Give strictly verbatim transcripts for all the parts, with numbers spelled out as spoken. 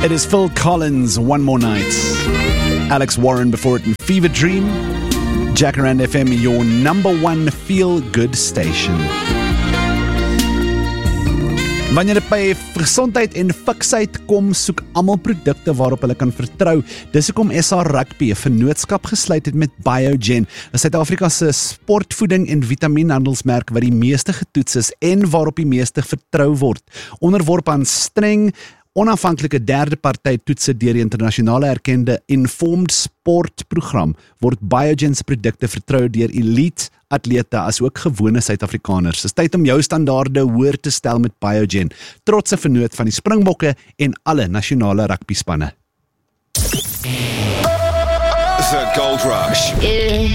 It is Phil Collins, One More Night. Alex Warren before it in Fever Dream. Jacaranda F M, your number one feel-good station. Wanneer dit by gesondheid en fiksheid kom, soek almal produkte waarop hulle kan vertrou. Dis hoekom S A Rugby 'n vennootskap gesluit het met Biogen, 'n Suid-Afrika se sportvoeding en vitamienhandelsmerk wat die meeste getoets is en waarop die meeste vertrou word. Onderworpe aan streng onafhanklike derde party toetse deur die internasionale erkende Informed Sport program word Biogen se produkte vertrou deur elite atlete as ook gewone Suid-Afrikaners. Dis tyd om jou standaarde hoër te stel met Biogen, trotse vernoot van die Springbokke en alle nasionale rugbyspanne. The Gold Rush. Yeah.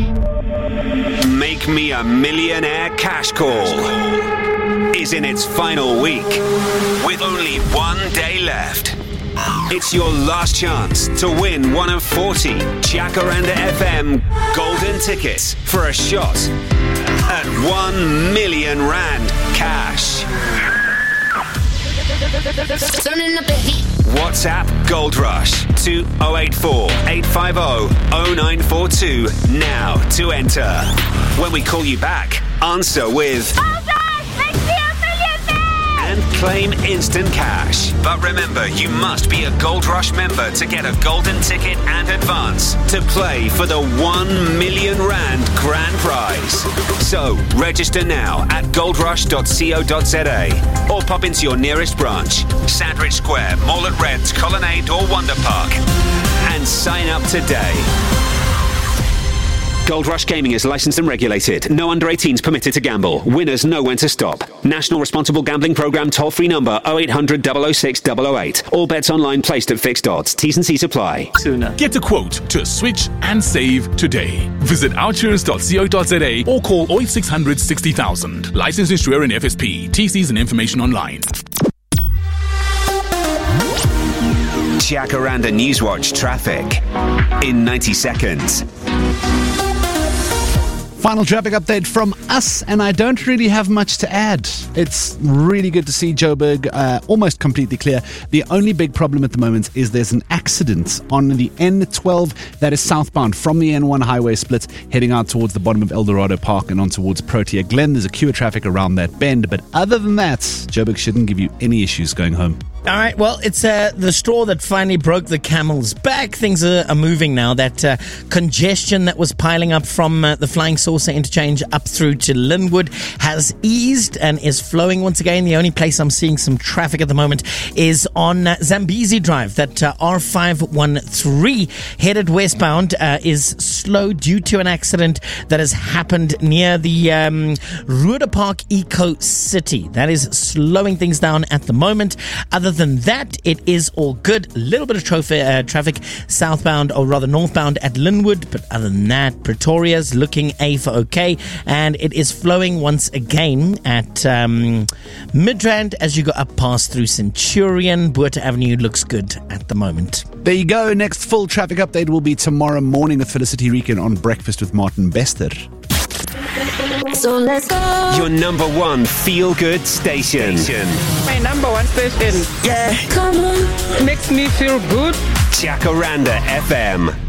Make me a millionaire cash call is in its final week with only one day left. It's your last chance to win one of forty Jacaranda F M golden tickets for a shot at one million rand cash. WhatsApp Gold Rush to oh eight four, eight five oh, oh nine four two now to enter. When we call you back, answer with and claim instant cash. But remember, you must be a Gold Rush member to get a golden ticket and advance to play for the one million rand grand prize. So, register now at gold rush dot co dot za or pop into your nearest branch, Sandridge Square, Mall at Reds, Colonnade or Wonder Park, and sign up today. Gold Rush Gaming is licensed and regulated. No under eighteens permitted to gamble. Winners know when to stop. National Responsible Gambling Programme toll-free number oh eight hundred, double oh six, double oh eight. All bets online placed at fixed odds. T's and C's apply. Sooner. Get a quote to switch and save today. Visit outsurance dot co dot za or call oh eight six hundred, sixty thousand. Licensed insurer and F S P. T C's and information online. Jacaranda Newswatch traffic in ninety seconds. Final traffic update from us, and I don't really have much to add. It's really good to see Joburg uh, almost completely clear. The only big problem at the moment is there's an accident on the N twelve that is southbound from the N one highway split, heading out towards the bottom of Eldorado Park and on towards Protea Glen. There's a queue of traffic around that bend, but other than that, Joburg shouldn't give you any issues going home. All right, well, it's uh, the straw that finally broke the camel's back. Things are, are moving now. That uh, congestion that was piling up from uh, the Flying Saucer interchange up through to Linwood has eased and is flowing once again. The only place I'm seeing some traffic at the moment is on uh, Zambezi Drive. That uh, R five one three headed westbound uh, is slow due to an accident that has happened near the um, Ruder Park Eco City. That is slowing things down at the moment. Other than that, it is all good. A little bit of trophy, uh, traffic southbound, or rather northbound at Linwood, but other than that, Pretoria's looking A for okay, and it is flowing once again at um, Midrand as you go up past through Centurion. Buerta Avenue looks good at the moment. There you go. Next full traffic update will be tomorrow morning with Felicity Rican on Breakfast with Martin Bester. So let's go. Your number one feel-good station. My number one station. Yeah. Come on. Makes me feel good. Jacaranda F M.